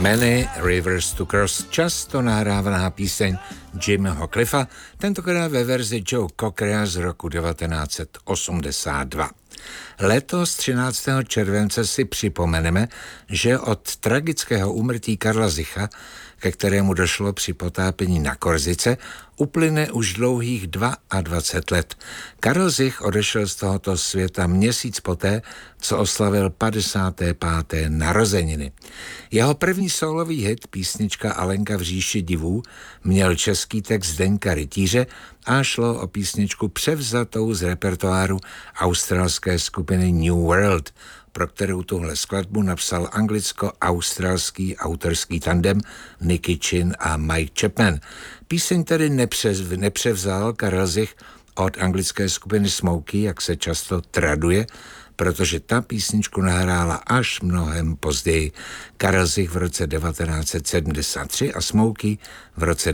Many Rivers to Cross, často nahrávaná píseň Jimmyho Cliffa, tentokrát ve verzi Joe Cockera z roku 1982. Letos 13. července si připomeneme, že od tragického úmrtí Karla Sicha, ke kterému došlo při potápění na Korsice, uplyne už dlouhých 22 let. Karel Sich odešel z tohoto světa měsíc poté, co oslavil 55. narozeniny. Jeho první sólový hit, písnička Alenka v říši divů, měl český text Zdeňka Rytíře a šlo o písničku převzatou z repertoáru australské skupiny New World, pro kterou tuhle skladbu napsal anglicko-australský autorský tandem Nicky Chin a Mike Chapman. Píseň tedy nepřevzal Karel Sich od anglické skupiny Smokey, jak se často traduje, protože ta písničku nahrála až mnohem později. Karel Sich v roce 1973 a Smokey v roce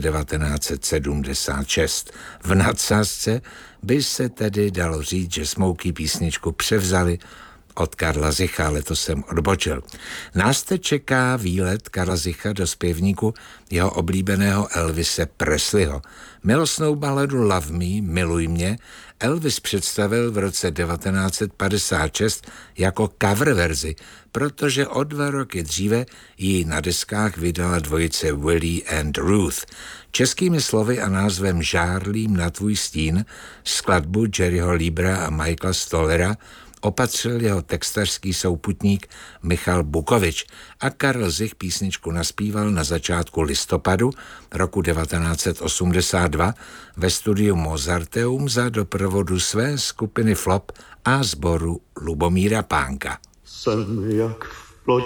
1976. V nadsázce by se tedy dalo říct, že Smokey písničku převzali od Karla Sicha, ale to jsem odbočil. Nás teď čeká výlet Karla Sicha do zpěvníku jeho oblíbeného Elvise Presleyho. Milostnou baladu Love Me, Miluj mě, Elvis představil v roce 1956 jako cover verzi, protože o 2 roky dříve ji na deskách vydala dvojice Willie and Ruth. Českými slovy a názvem Žárlím na tvůj stín skladbu Jerryho Liebera a Michaela Stollera opatřil jeho textařský souputník Michal Bukovič a Karel Sich písničku naspíval na začátku listopadu roku 1982 ve studiu Mozarteum za doprovodu své skupiny Flop a sboru Lubomíra Pánka. Sen jak